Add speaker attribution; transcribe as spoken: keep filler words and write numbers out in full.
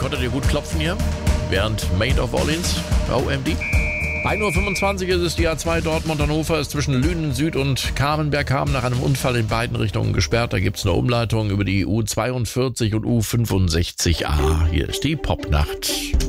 Speaker 1: Konntet ihr gut klopfen hier? Während Made of Orleans, O M D. ein Uhr fünfundzwanzig ist es, die A zwei Dortmund-Hannover ist zwischen Lünen Süd und Kamenberg-Haben nach einem Unfall in beiden Richtungen gesperrt. Da gibt es eine Umleitung über die U zweiundvierzig und U fünfundsechzig A. Hier ist die Popnacht.